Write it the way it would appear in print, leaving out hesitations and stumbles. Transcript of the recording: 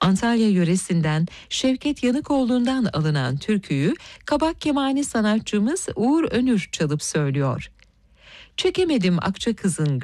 Antalya yöresinden Şevket Yanıkoğlu'ndan alınan türküyü kabak kemani sanatçımız Uğur Önür çalıp söylüyor. Çekemedim akça kızın